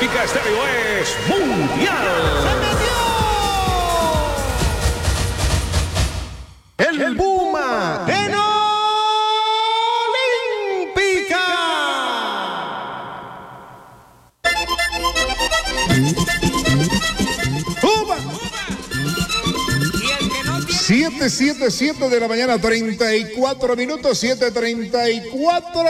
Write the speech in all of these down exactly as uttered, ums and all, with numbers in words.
Olímpica Estéreo es Mundial. El Puma en Olímpica. Puma. siete, siete, siete de la mañana, treinta y cuatro minutos, siete treinta y cuatro.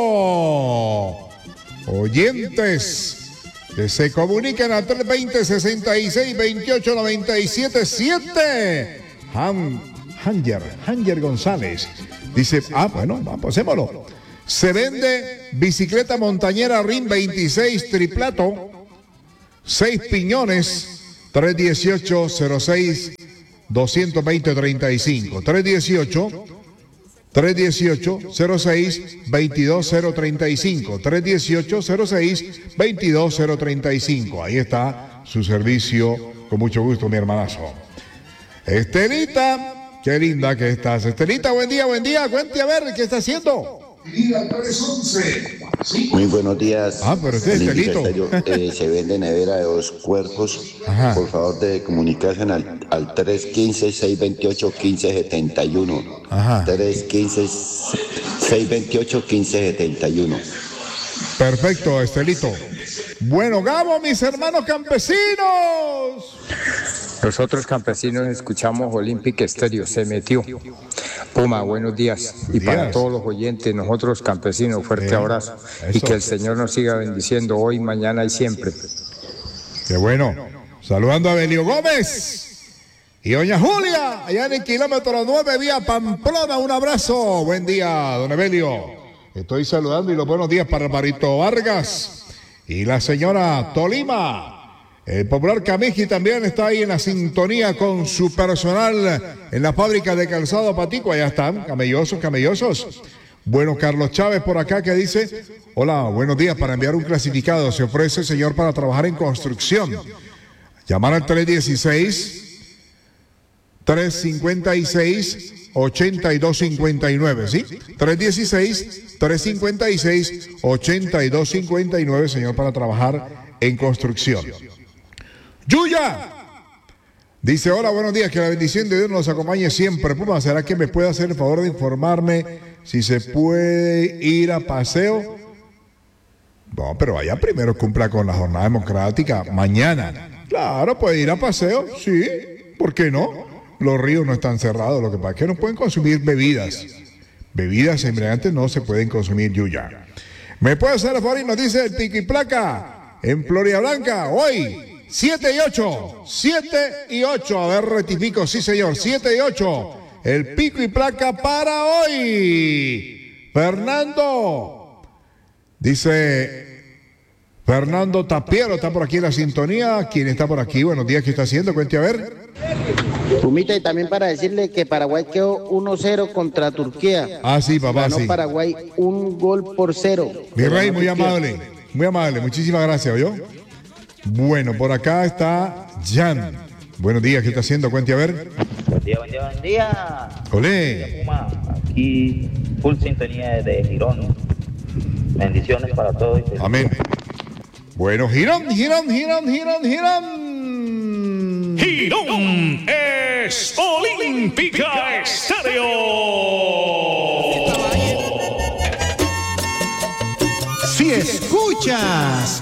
Oyentes que se comunican a tres veinte, sesenta y seis, veintiocho, noventa y siete, siete. Han, Hanger, Hanger González dice, ah, bueno, vamos, hacémoslo. Se vende bicicleta montañera R I M veintiséis triplato, seis piñones, tres dieciocho, cero seis, doscientos veinte, treinta y cinco. tres dieciocho, tres dieciocho, cero seis, veintidós, cero treinta y cinco. tres dieciocho, cero seis, veintidós, cero treinta y cinco. Ahí está su servicio, con mucho gusto, mi hermanazo. Estelita, qué linda que estás. Estelita, buen día, buen día. Cuente a ver, ¿qué está haciendo? Muy buenos días. Ah, pero usted es Estelito. Eh, se vende nevera de dos cuerpos. Ajá. Por favor, de comunicarse al, al tres quince, seis veintiocho, quince setenta y uno. Ajá. tres quince, seis veintiocho, quince setenta y uno. Perfecto, Estelito. Bueno, Gabo, mis hermanos campesinos. Nosotros campesinos escuchamos Olímpica Estéreo, se metió. Puma, buenos días. Y Días. para todos los oyentes, nosotros campesinos, fuerte Bien. abrazo. Eso. Y que el Señor nos siga bendiciendo hoy, mañana y siempre. Qué bueno. Saludando a Belio Gómez y doña Julia, allá en el kilómetro nueve, vía Pamplona. Un abrazo. Buen día, don Evelio. Estoy saludando y los buenos días para Marito Vargas y la señora Tolima. El popular Camiji también está ahí en la sintonía con su personal en la fábrica de calzado Patico. Allá están, camellosos, camellosos. Bueno, Carlos Chávez por acá que dice, hola, buenos días, para enviar un clasificado. Se ofrece, señor, para trabajar en construcción. Llamar al tres dieciséis, tres cincuenta y seis, ochenta y dos cincuenta y nueve, ¿sí? tres dieciséis, tres cincuenta y seis, ochenta y dos cincuenta y nueve, señor, para trabajar en construcción. Yuya dice, hola, buenos días, que la bendición de Dios nos acompañe siempre. Puma, ¿será que me puede hacer el favor de informarme si se puede ir a paseo? No, pero vaya primero, cumpla con la jornada democrática mañana. Claro, puede ir a paseo, sí, ¿por qué no? Los ríos no están cerrados, lo que pasa es que no pueden consumir bebidas. Bebidas embriagantes no se pueden consumir, Yuya. ¿Me puede hacer el favor y nos dice el pico y placa en Florida Blanca hoy? siete y ocho, siete y ocho, a ver, rectifico, sí señor, siete y ocho, el pico y placa para hoy. Fernando, dice Fernando Tapiero, está por aquí en la sintonía. ¿Quién está por aquí? Buenos días, ¿qué está haciendo? Cuente a ver. Pumita, y también para decirle que Paraguay quedó uno cero contra Turquía. Ah, sí, papá, Ganó sí. Paraguay un gol por cero. Mi rey, muy Turquía. amable, muy amable, muchísimas gracias, ¿oyó? Bueno, por acá está Jan. Buenos días, ¿qué está haciendo? Cuente a ver. Buen día, buen día, buen día. Olé. Puma, aquí full sintonía desde Girón. Bendiciones para todos. Amén. Bueno, Girón, Girón, Girón, Girón, Girón. Girón es Olímpica Estéreo. Si escuchas